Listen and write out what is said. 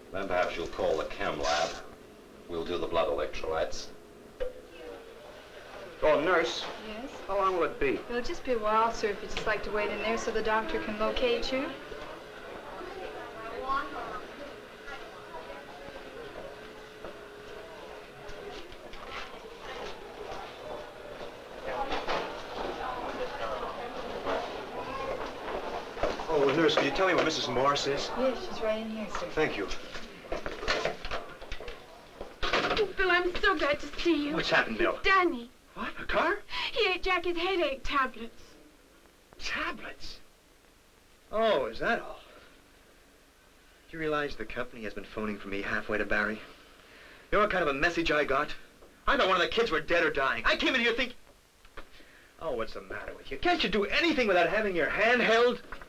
Then perhaps you'll call the chem lab. We'll do the blood electrolytes. Oh, nurse. Yes? How long will it be? It'll just be a while, sir, if you'd just like to wait in there so the doctor can locate you. Oh, nurse, could you tell me where Mrs. Morris is? Yes, she's right in here, sir. Thank you. Oh, Bill, I'm so glad to see you. What's happened, Bill? Danny. What? A car? He ate Jackie's headache tablets. Tablets? Oh, is that all? Do you realize the company has been phoning for me halfway to Barry? You know what kind of a message I got? I thought one of the kids were dead or dying. I came in here thinking... Oh, what's the matter with you? Can't you do anything without having your hand held?